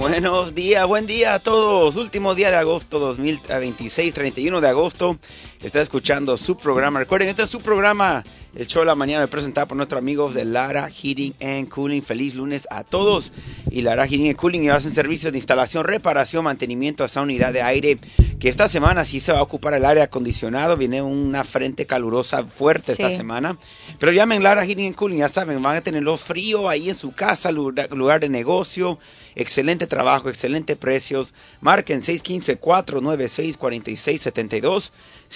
Buenos días, buen día a todos. Último día de agosto 2026, 31 de agosto. Está escuchando su programa. Recuerden, este es su programa, el show de la mañana, presentado por nuestros amigos de Lara Heating and Cooling. Feliz lunes a todos. Y Lara Heating and Cooling hacen servicios de instalación, reparación, mantenimiento a esa unidad de aire. Que esta semana sí se va a ocupar el aire acondicionado. Viene una frente calurosa fuerte esta semana. Pero llamen Lara Heating and Cooling, ya saben, van a tenerlos frío ahí en su casa, lugar de negocio. Excelente trabajo, excelentes precios. Marquen 615-496-4672.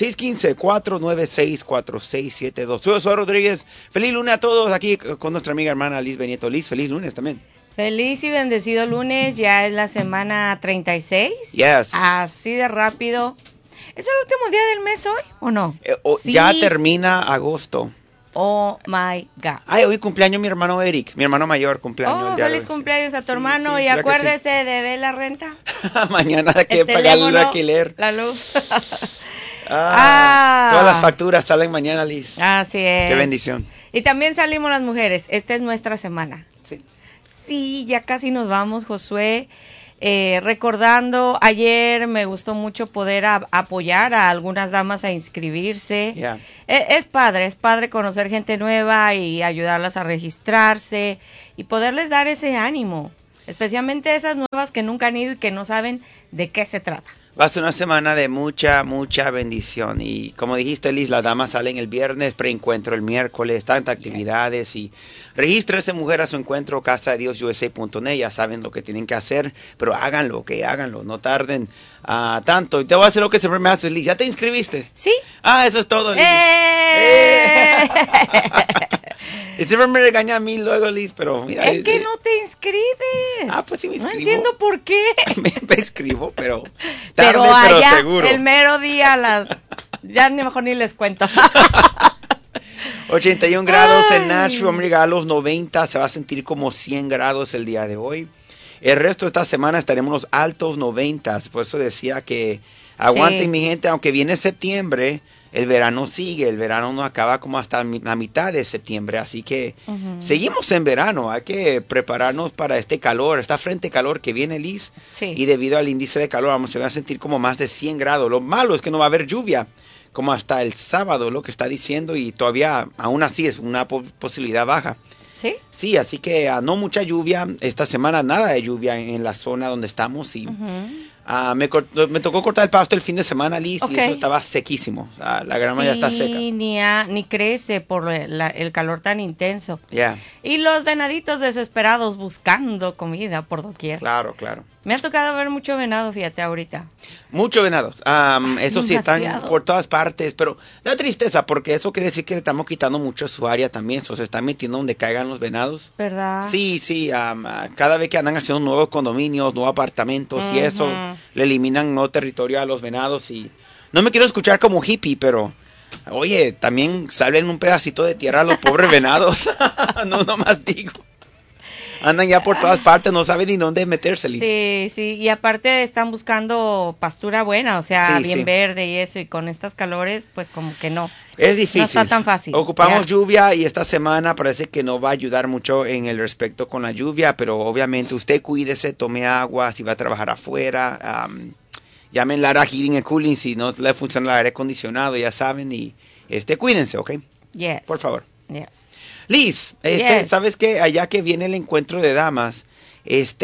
615-496-4672. Soy Josué Rodríguez. Feliz lunes a todos aquí con nuestra amiga hermana Liz Benito. Liz, feliz lunes también. Feliz y bendecido lunes, ya es la semana 36. Yes. Así de rápido. ¿Es el último día del mes hoy o no? Sí. Ya termina agosto. Oh my God. Ay, hoy cumpleaños mi hermano Eric, mi hermano mayor, cumpleaños. Oh, feliz cumpleaños a tu hermano y acuérdese de ver la renta. Mañana hay que pagar el alquiler. La luz. Todas las facturas salen mañana, Liz. Así es. Qué bendición. Y también salimos las mujeres. Esta es nuestra semana. Sí. Sí, ya casi nos vamos, Josué. Recordando, ayer me gustó mucho poder apoyar a algunas damas a inscribirse. Yeah. Es padre conocer gente nueva y ayudarlas a registrarse y poderles dar ese ánimo, especialmente esas nuevas que nunca han ido y que no saben de qué se trata. Va a ser una semana de mucha bendición. Y como dijiste, Liz, las damas salen el viernes, preencuentro el miércoles, tantas actividades. Y regístrese, mujer, a su encuentro, casadediosusa.net. Ya saben lo que tienen que hacer, pero háganlo, no tarden tanto. Y te voy a hacer lo que siempre me haces, Liz. ¿Ya te inscribiste? Sí. Eso es todo, Liz. Y siempre me regaña a mí luego, Liz, pero mira. Es que no te inscribes. Pues sí me inscribo. No entiendo por qué. me inscribo, pero tarde, pero allá, seguro. El mero día, ya mejor ni les cuento. 81 grados en Nashville, vamos a llegar a los 90, se va a sentir como 100 grados el día de hoy. El resto de esta semana estaremos en los altos 90, por eso decía que aguanten, mi gente, aunque viene septiembre. El verano sigue, el verano no acaba como hasta la mitad de septiembre, así que seguimos en verano, hay que prepararnos para este calor, esta frente calor que viene, Liz, y debido al índice de calor vamos a sentir como más de 100 grados. Lo malo es que no va a haber lluvia, como hasta el sábado, lo que está diciendo, y todavía, aún así, es una posibilidad baja. ¿Sí? Sí, así que no mucha lluvia, esta semana nada de lluvia en la zona donde estamos, y me tocó cortar el pasto el fin de semana, Liz, y eso estaba sequísimo. La grama ya está seca. Sí, ni crece por el calor tan intenso. Yeah. Y los venaditos desesperados buscando comida por doquier. Claro. Me ha tocado ver mucho venado, fíjate, ahorita. Muchos venados. Eso sí, están por todas partes, pero da tristeza porque eso quiere decir que le estamos quitando mucho su área también. Se están metiendo donde caigan los venados. ¿Verdad? Sí. Cada vez que andan haciendo nuevos condominios, nuevos apartamentos y eso, le eliminan nuevo territorio a los venados. Y no me quiero escuchar como hippie, pero oye, también salen un pedacito de tierra a los pobres venados. No más digo. Andan ya por todas partes, no saben ni dónde meterse, Liz. Sí, y aparte están buscando pastura buena, o sea, bien verde y eso, y con estas calores, pues como que no. Es difícil. No está tan fácil. Ocupamos lluvia y esta semana parece que no va a ayudar mucho en el respecto con la lluvia, pero obviamente usted cuídese, tome agua, si va a trabajar afuera, llamen Lara Heating and Cooling si no le funciona el aire acondicionado, ya saben, y cuídense, ¿ok? Yes. Por favor. Yes. Liz, ¿sabes qué? Allá que viene el encuentro de damas, es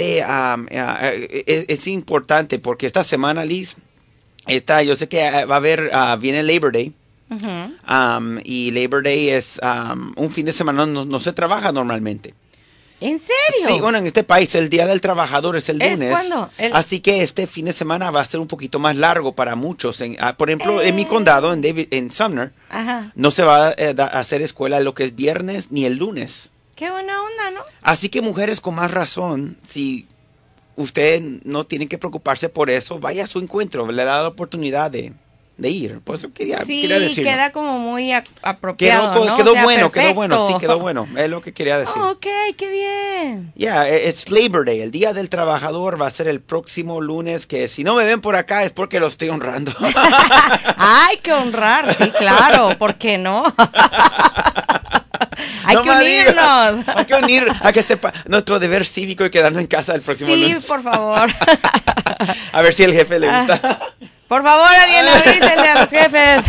importante porque esta semana, Liz, yo sé que va a haber, viene Labor Day, y Labor Day es un fin de semana, no se trabaja normalmente. ¿En serio? Sí, bueno, en este país el Día del Trabajador es el lunes. ¿Es cuándo? Así que este fin de semana va a ser un poquito más largo para muchos. Por ejemplo, en mi condado, en Sumner, no se va a hacer escuela lo que es viernes ni el lunes. Qué buena onda, ¿no? Así que mujeres, con más razón, si usted no tiene que preocuparse por eso, vaya a su encuentro, le da la oportunidad de ir. Por eso quería decirlo. Sí, queda como muy apropiado, ¿no? Quedó bueno, perfecto. quedó bueno. Es lo que quería decir. Oh, ok, qué bien. Es Labor Day, el Día del Trabajador va a ser el próximo lunes, que si no me ven por acá es porque lo estoy honrando. Hay que honrar, sí, claro, ¿por qué no? Hay que unirnos. Hay que unir, hay que sepa nuestro deber cívico y quedarnos en casa el próximo lunes. Sí, por favor. A ver si el jefe le gusta. Por favor, alguien avísenle a los jefes.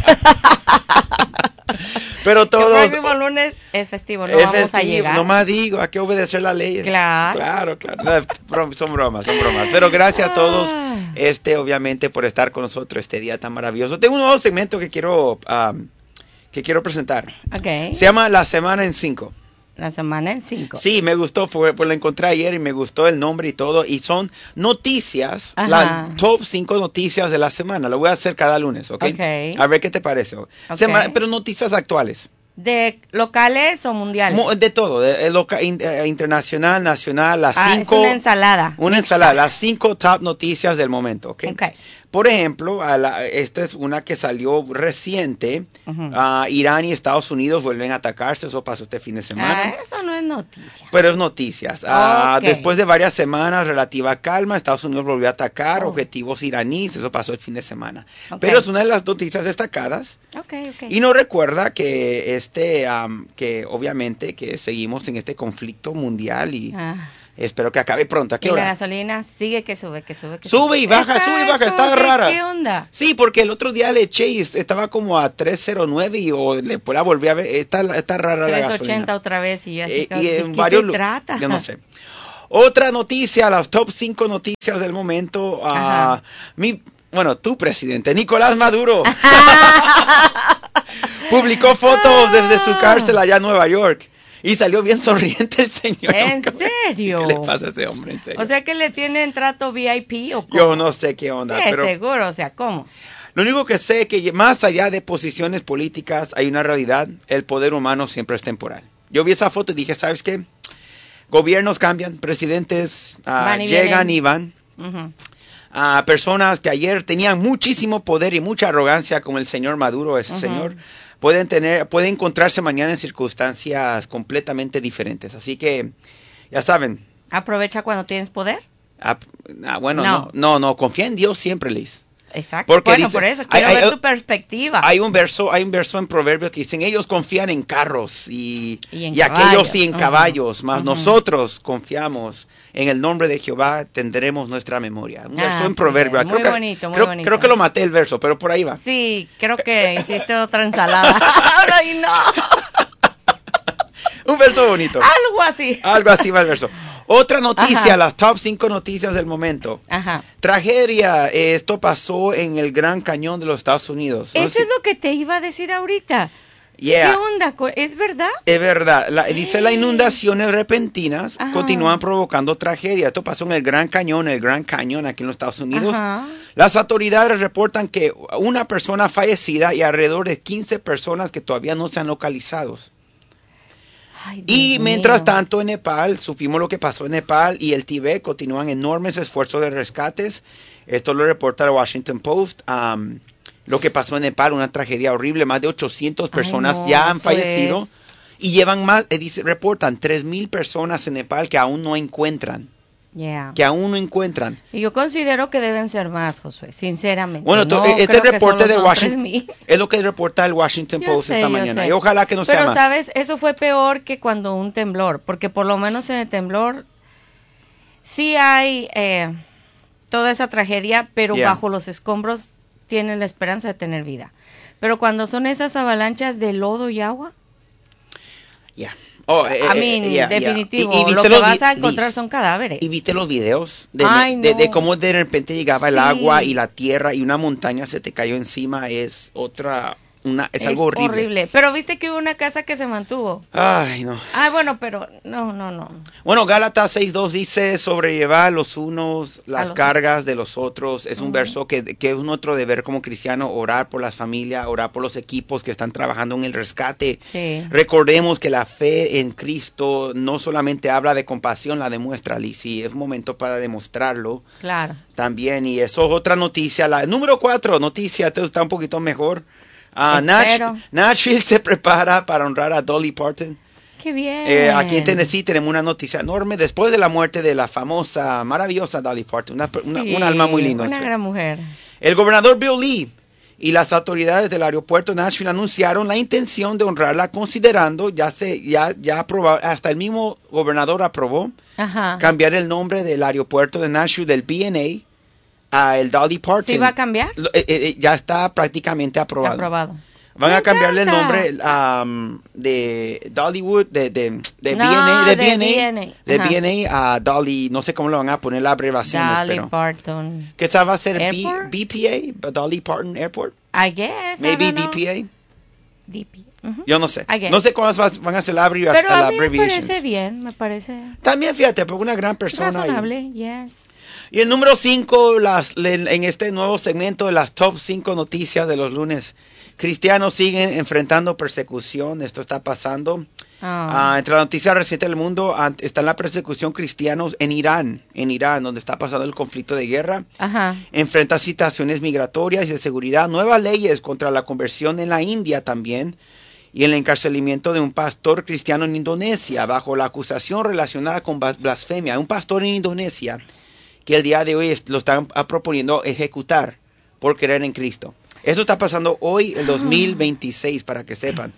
Pero todo. El próximo lunes es festivo, no vamos a llegar. No más digo, hay que obedecer las leyes. Claro. Claro. Son bromas. Pero gracias a todos, obviamente, por estar con nosotros este día tan maravilloso. Tengo un nuevo segmento que quiero presentar. Okay. Se llama La Semana en 5. La semana en 5. Sí, me gustó, pues lo encontré ayer y me gustó el nombre y todo. Y son noticias, las top 5 noticias de la semana. Lo voy a hacer cada lunes, ¿ok? A ver qué te parece. Pero noticias actuales. ¿De locales o mundiales? De todo, internacional, nacional, las 5. Es una ensalada. Una ensalada, las 5 top noticias del momento, ¿ok? Por ejemplo, esta es una que salió reciente. Irán y Estados Unidos vuelven a atacarse. Eso pasó este fin de semana. Eso no es noticia. Pero es noticias. Después de varias semanas, relativa calma, Estados Unidos volvió a atacar objetivos iraníes. Eso pasó el fin de semana. Pero es una de las noticias destacadas. Y nos recuerda que que obviamente que seguimos en este conflicto mundial y espero que acabe pronto. ¿A qué hora? La gasolina sigue que sube. Sube y baja, está rara. ¿Qué onda? Sí, porque el otro día le eché y estaba como a 3.09 y después la volví a ver. Está rara la gasolina. 3.80 otra vez y yo así, y en ¿qué varios se trata? Yo no sé. Otra noticia, las top 5 noticias del momento. Tu presidente, Nicolás Maduro, publicó fotos desde su cárcel allá en Nueva York. Y salió bien sonriente el señor. ¿En serio? ¿Qué le pasa a ese hombre? En serio. O sea que le tienen trato VIP o cómo. Yo no sé qué onda. Sí, pero seguro, o sea, ¿cómo? Lo único que sé es que más allá de posiciones políticas hay una realidad. El poder humano siempre es temporal. Yo vi esa foto y dije, ¿sabes qué? Gobiernos cambian, presidentes llegan y van. Personas que ayer tenían muchísimo poder y mucha arrogancia, como el señor Maduro, ese señor, pueden encontrarse mañana en circunstancias completamente diferentes. Así que, ya saben. ¿Aprovecha cuando tienes poder? No, confía en Dios siempre, Liz. Exacto. Porque dice, por eso, quiero ver tu perspectiva. Hay un verso en Proverbios que dicen, ellos confían en carros y aquellos sí en caballos, mas nosotros confiamos en el nombre de Jehová, tendremos nuestra memoria. Un verso en Proverbios. Muy bonito. Creo que lo maté el verso, pero por ahí va. Sí, creo que hiciste otra ensalada. Ay, no. Un verso bonito. Algo así va el verso. Otra noticia, las top 5 noticias del momento. Tragedia, esto pasó en el Gran Cañón de los Estados Unidos. Eso es lo que te iba a decir ahorita. ¿Qué onda? ¿Es verdad? Es verdad. Dice, las inundaciones repentinas continúan provocando tragedia. Esto pasó en el Gran Cañón aquí en los Estados Unidos. Las autoridades reportan que una persona fallecida y alrededor de 15 personas que todavía no se han localizado. Y mientras tanto en Nepal, supimos lo que pasó en Nepal y el Tíbet, continúan enormes esfuerzos de rescates. Esto lo reporta el Washington Post. Lo que pasó en Nepal, una tragedia horrible, más de 800 personas ya han fallecido y llevan reportan 3,000 personas en Nepal que aún no encuentran. Y yo considero que deben ser más, Josué, sinceramente. Bueno, este reporte del Washington es lo que reporta el Washington Post esta mañana. Y ojalá que no sea más. Pero, ¿sabes? Eso fue peor que cuando un temblor, porque por lo menos en el temblor sí hay toda esa tragedia, pero bajo los escombros tienen la esperanza de tener vida. Pero cuando son esas avalanchas de lodo y agua... definitivo. Y lo que vas a encontrar son cadáveres. ¿Y viste los videos de cómo de repente llegaba el agua y la tierra y una montaña se te cayó encima? Es algo horrible. Pero viste que hubo una casa que se mantuvo. Ay, no. Bueno, pero no. Bueno, Gálatas 6:2 dice, sobrellevar los unos las cargas de los otros. Es un verso que es nuestro deber como cristiano, orar por las familias, orar por los equipos que están trabajando en el rescate. Recordemos que la fe en Cristo no solamente habla de compasión, la demuestra, Lizzy. Es momento para demostrarlo. Claro. También, y eso es otra noticia. La número 4, noticia, esto está un poquito mejor. Nashville se prepara para honrar a Dolly Parton. ¡Qué bien! Aquí en Tennessee tenemos una noticia enorme. Después de la muerte de la famosa, maravillosa Dolly Parton, una alma muy linda. Una gran mujer. El gobernador Bill Lee y las autoridades del aeropuerto de Nashville anunciaron la intención de honrarla, considerando, ya aprobó, hasta el mismo gobernador aprobó, cambiar el nombre del aeropuerto de Nashville del B&A a el Dolly Parton. ¿Sí va a cambiar? Ya está prácticamente aprobado. Van a cambiarle el nombre de Dollywood, de B&A a Dolly, no sé cómo lo van a poner la abreviación. Dolly Parton. ¿Qué va a ser? BPA, Dolly Parton Airport. I guess. Maybe DPA. DPA. Yo no sé. No sé cómo van a ser la abreviación. Pero a mí me parece bien, me parece. También, fíjate, porque una gran persona. Razonable, yes. Y el número 5, en este nuevo segmento de las top 5 noticias de los lunes. Cristianos siguen enfrentando persecución. Esto está pasando. Entre las noticias recientes del mundo está la persecución cristianos en Irán, donde está pasando el conflicto de guerra. Enfrenta situaciones migratorias y de seguridad, nuevas leyes contra la conversión en la India también, y el encarcelamiento de un pastor cristiano en Indonesia bajo la acusación relacionada con blasfemia. Un pastor en Indonesia que el día de hoy lo están proponiendo ejecutar por creer en Cristo. Eso está pasando hoy, el 2026, para que sepan.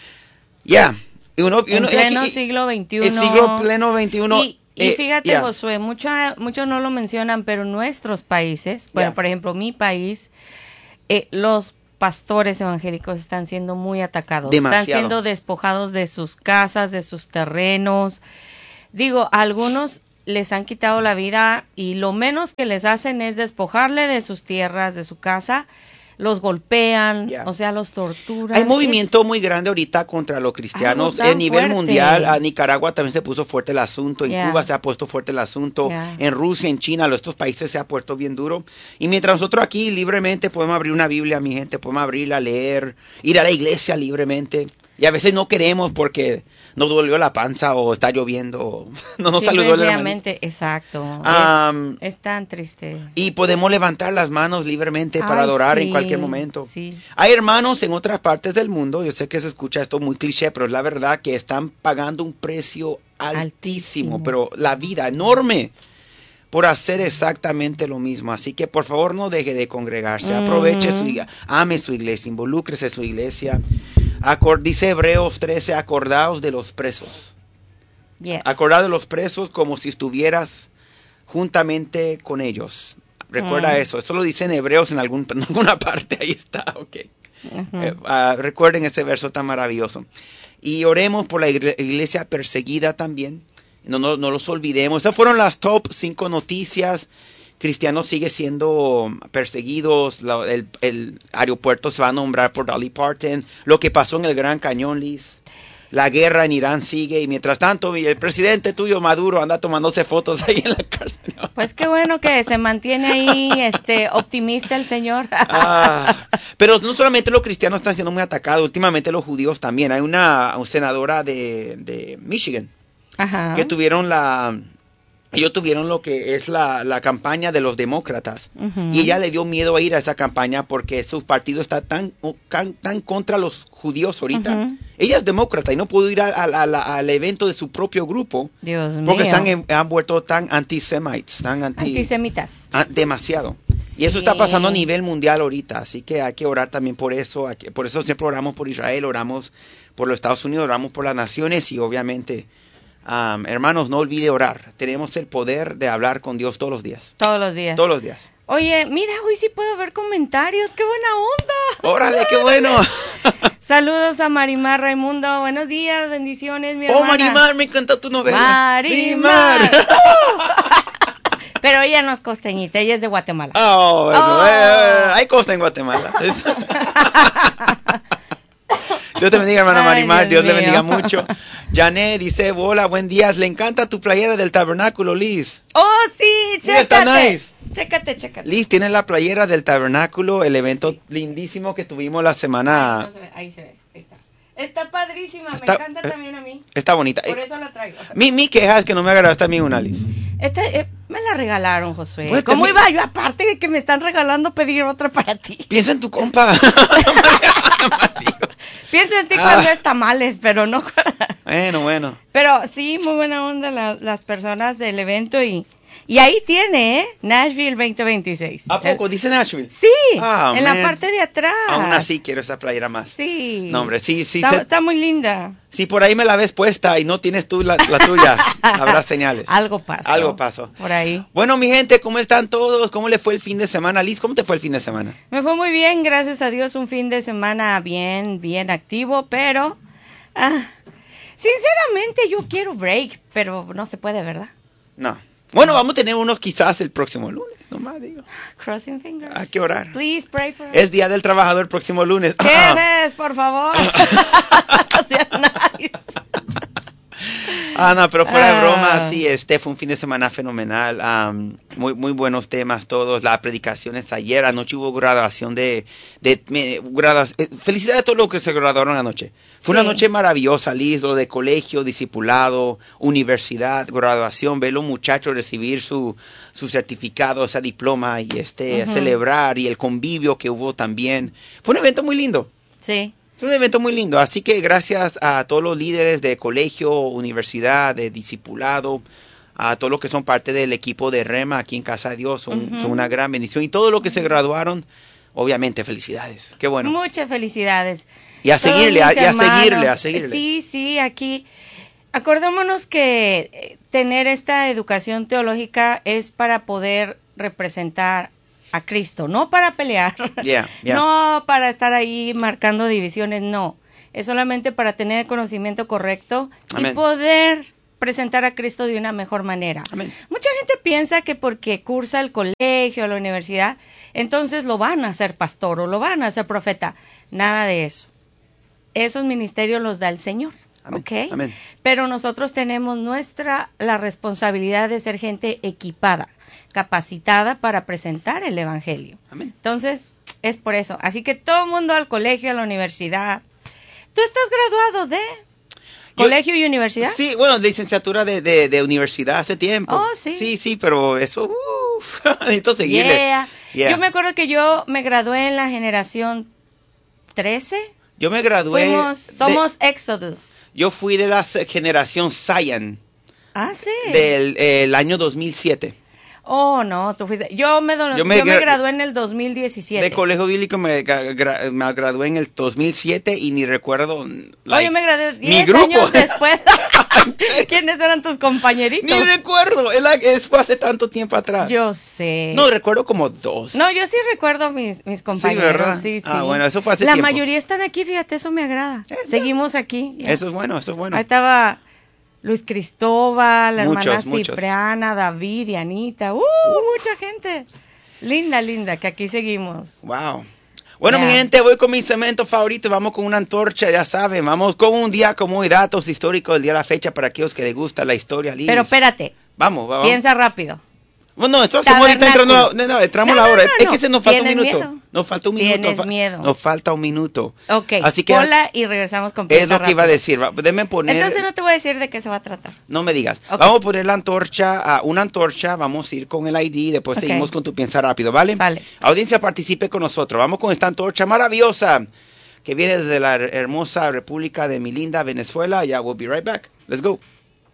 En pleno siglo XXI. El siglo pleno XXI. Y fíjate, Josué, muchos no lo mencionan, pero nuestros países, por ejemplo, mi país, los pastores evangélicos están siendo muy atacados. Demasiado. Están siendo despojados de sus casas, de sus terrenos. Digo, a algunos les han quitado la vida y lo menos que les hacen es despojarle de sus tierras, de su casa. Los golpean, o sea, los torturan. Hay movimiento muy grande ahorita contra los cristianos. A nivel mundial, a Nicaragua también se puso fuerte el asunto. En Cuba se ha puesto fuerte el asunto. En Rusia, en China, estos países se ha puesto bien duro. Y mientras nosotros aquí libremente podemos abrir una Biblia, mi gente, podemos abrirla, leer, ir a la iglesia libremente. Y a veces no queremos porque nos dolió la panza o está lloviendo o no nos saludó el hermano. Exacto. Es tan triste. Y podemos levantar las manos libremente para adorar en cualquier momento. Sí. Hay hermanos en otras partes del mundo, yo sé que se escucha esto muy cliché, pero es la verdad que están pagando un precio altísimo. Pero la vida enorme por hacer exactamente lo mismo. Así que por favor no deje de congregarse, aproveche ame su iglesia, involúcrese en su iglesia. Dice Hebreos 13, acordaos de los presos. Acordaos de los presos como si estuvieras juntamente con ellos. Recuerda eso lo dice en Hebreos en alguna parte, ahí está, ok. Recuerden ese verso tan maravilloso. Y oremos por la iglesia perseguida también. No los olvidemos. Esas fueron las top 5 noticias. Cristianos sigue siendo perseguidos. El aeropuerto se va a nombrar por Dolly Parton. Lo que pasó en el Gran Cañón, Liz. La guerra en Irán sigue. Y mientras tanto, el presidente tuyo, Maduro, anda tomándose fotos ahí en la cárcel. Pues qué bueno que se mantiene ahí optimista el señor. Pero no solamente los cristianos están siendo muy atacados. Últimamente los judíos también. Hay una senadora de Michigan que ellos tuvieron lo que es la campaña de los demócratas. Y ella le dio miedo a ir a esa campaña porque su partido está tan contra los judíos ahorita. Ella es demócrata y no pudo ir al evento de su propio grupo. Dios mío. Porque se han vuelto tan antisemitas. Demasiado. Sí. Y eso está pasando a nivel mundial ahorita. Así que hay que orar también por eso. Por eso siempre oramos por Israel, oramos por los Estados Unidos, oramos por las naciones y obviamente... hermanos, no olvide orar. Tenemos el poder de hablar con Dios todos los días. Todos los días. Todos los días. Oye, mira, hoy sí puedo ver comentarios. ¡Qué buena onda! ¡Órale, qué bueno! Saludos a Marimar Raimundo. Buenos días, bendiciones, mi hermana. ¡Oh, Marimar! Me encanta tu novela. ¡Marimar! Pero ella no es costeñita, ella es de Guatemala. Oh, bueno, hay costa en Guatemala. Dios te bendiga, hermana Marimar. Dios le bendiga mucho. Janet dice, hola, buen día. Le encanta tu playera del tabernáculo, Liz. Oh, sí, chécate. Está nice. Chécate. Liz tiene la playera del tabernáculo, el evento lindísimo que tuvimos la semana. Ahí se ve. Está padrísima, me encanta también a mí. Está bonita. Por eso la traigo. Mi queja es que no me agarraste a mí una, Liz. Me la regalaron, Josué. Pues ¿Cómo iba yo, aparte de que me están regalando, pedir otra para ti? Piensa en tu compa. Piensa en ti cuando es tamales, pero no. Bueno. Pero sí, muy buena onda las personas del evento y Y ahí tiene, Nashville 2026. ¿A poco? ¿Dice Nashville? Sí, en la parte de atrás. Aún así quiero esa playera más. Sí. No, hombre, sí. Está muy linda. Si por ahí me la ves puesta y no tienes tú la tuya, habrá señales. Algo pasó. Por ahí. Bueno, mi gente, ¿cómo están todos? ¿Cómo le fue el fin de semana? Liz, ¿cómo te fue el fin de semana? Me fue muy bien, gracias a Dios. Un fin de semana bien activo, pero... sinceramente yo quiero break, pero no se puede, ¿verdad? No. Bueno, vamos a tener uno quizás el próximo lunes, nomás digo. Crossing fingers. Hay que orar. Please pray for us. Es Día del Trabajador el próximo lunes. ¿Qué es, por favor? Sea nice. No, pero fuera de broma, sí, fue un fin de semana fenomenal. Muy buenos temas todos. Las predicaciones ayer, anoche hubo graduación felicidades a todos los que se graduaron anoche. Fue una noche maravillosa, Liz, lo de colegio, discipulado, universidad, graduación, ver a los muchachos recibir su certificado, ese diploma y celebrar y el convivio que hubo también. Fue un evento muy lindo. Sí. Es un evento muy lindo, así que gracias a todos los líderes de colegio, universidad, de discipulado, a todos los que son parte del equipo de Rema aquí en Casa de Dios, son una gran bendición. Y todos los que se graduaron, obviamente, felicidades. Qué bueno. Muchas felicidades. Y a seguirle, a seguirle. Sí, aquí. Acordémonos que tener esta educación teológica es para poder representar a Cristo, no para pelear, no para estar ahí marcando divisiones, no. Es solamente para tener el conocimiento correcto y poder presentar a Cristo de una mejor manera. Amén. Mucha gente piensa que porque cursa el colegio o la universidad, entonces lo van a hacer pastor o lo van a hacer profeta. Nada de eso. Esos ministerios los da el Señor. Amén. ¿Okay? Amén. Pero nosotros tenemos la responsabilidad de ser gente equipada, capacitada para presentar el evangelio. Amén. Entonces, es por eso. Así que todo el mundo al colegio, a la universidad. ¿Tú estás graduado de colegio y universidad? Sí, bueno, licenciatura de universidad hace tiempo. Oh, sí. Sí, pero eso, necesito seguirle. Yo me acuerdo que yo me gradué en la generación 13. Yo me gradué. Somos Exodus. Yo fui de la generación Zion. Sí. Del año 2007. Oh, no, tú fuiste. Yo me gradué en el 2017. De colegio bíblico me gradué en el 2007 y ni recuerdo. Yo me gradué 10 años después. ¿Quiénes eran tus compañeritos? Ni recuerdo. Fue hace tanto tiempo atrás. Yo sé. No, recuerdo como 2. No, yo sí recuerdo mis compañeros. Sí, ¿verdad? Sí. Bueno, eso fue hace tiempo. La mayoría están aquí, fíjate, eso me agrada. Seguimos aquí. Ya. Eso es bueno. Ahí estaba Luis Cristóbal, la hermana muchos. Cipriana, David y Anita. Mucha gente. Linda, que aquí seguimos. Wow. Bueno, mi gente, voy con mi cemento favorito. Vamos con una antorcha, ya saben. Vamos con un día como hoy, datos históricos del día de la fecha para aquellos que les gusta la historia. Liz. Pero espérate. Vamos. Piensa rápido. Bueno, esto ahorita entrando. No, entramos la hora. Es que se nos falta un minuto. Miedo? Nos falta un minuto. Tienes miedo. Nos falta un minuto. Ok. Así que hola y regresamos con piensa es lo que iba a decir. Déjame poner. Entonces no te voy a decir de qué se va a tratar. No me digas. Okay. Vamos a poner la antorcha, una antorcha. Vamos a ir con el ID y después seguimos con tu piensa rápido, ¿vale? Vale. Audiencia, participe con nosotros. Vamos con esta antorcha maravillosa que viene desde la hermosa República de mi linda Venezuela. Ya, we'll be right back. Let's go.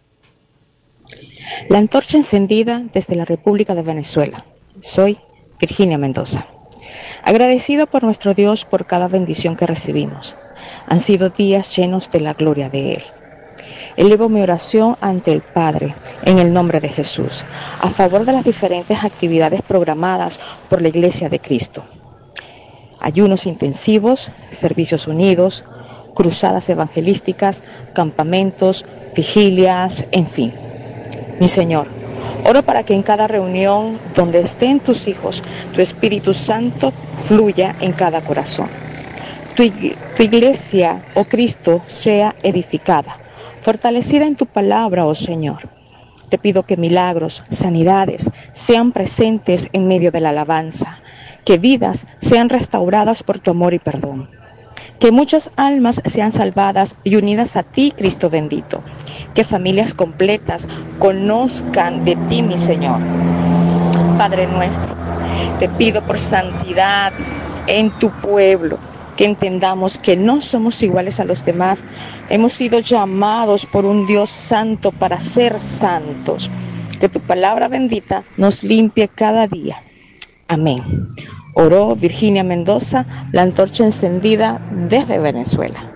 La antorcha encendida desde la República de Venezuela. Soy Virginia Mendoza. Agradecido por nuestro Dios por cada bendición que recibimos. Han sido días llenos de la gloria de Él. Elevo mi oración ante el Padre en el nombre de Jesús, a favor de las diferentes actividades programadas por la Iglesia de Cristo. Ayunos intensivos, servicios unidos, cruzadas evangelísticas, campamentos, vigilias, en fin. Mi Señor, oro para que en cada reunión donde estén tus hijos, tu Espíritu Santo fluya en cada corazón. Tu iglesia, oh Cristo, sea edificada, fortalecida en tu palabra, oh Señor. Te pido que milagros, sanidades sean presentes en medio de la alabanza, que vidas sean restauradas por tu amor y perdón. Que muchas almas sean salvadas y unidas a ti, Cristo bendito. Que familias completas conozcan de ti, mi Señor. Padre nuestro, te pido por santidad en tu pueblo, que entendamos que no somos iguales a los demás. Hemos sido llamados por un Dios santo para ser santos. Que tu palabra bendita nos limpie cada día. Amén. Oró Virginia Mendoza, la antorcha encendida desde Venezuela.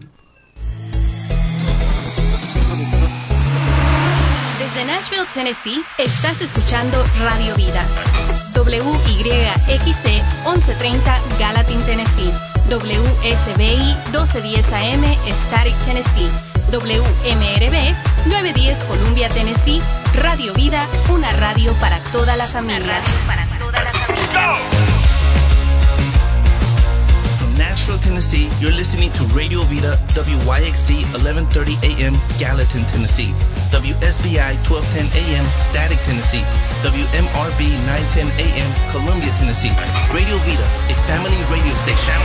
Desde Nashville, Tennessee, estás escuchando Radio Vida. WYXC 1130 Gallatin, Tennessee. WSBI 1210 AM Static, Tennessee. WMRB 910 Columbia, Tennessee. Radio Vida, una radio para toda la familia. From Nashville, Tennessee, you're listening to Radio Vida, WYXC 1130 AM Gallatin, Tennessee. WSBI 1210 AM Static, Tennessee. WMRB 910 AM Columbia, Tennessee. Radio Vida, a family radio station.